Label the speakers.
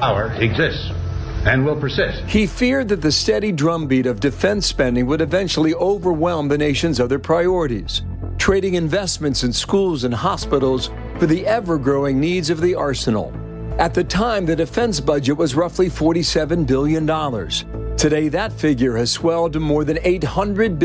Speaker 1: power exists and will persist.
Speaker 2: He feared that the steady drumbeat of defense spending would eventually overwhelm the nation's other priorities, trading investments in schools and hospitals for the ever-growing needs of the arsenal. At the time, the defense budget was roughly $47 billion. Today, that figure has swelled to more than $800 billion.